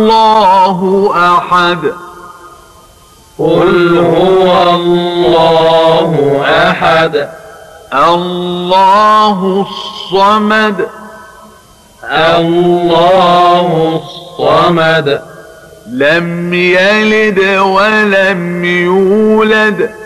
الله أحد قل هو الله أحد الله الصمد الله الصمد لم يلد ولم يولد